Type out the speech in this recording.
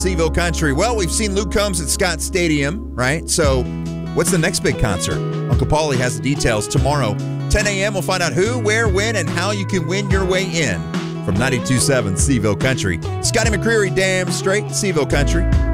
Seville Country. Well, we've seen Luke Combs at Scott Stadium, right? So what's the next big concert? Uncle Paulie has the details tomorrow. 10 a.m. We'll find out who, where, when, and how you can win your way in from 92.7 Seville Country. Scotty McCreery, damn straight Seville Country.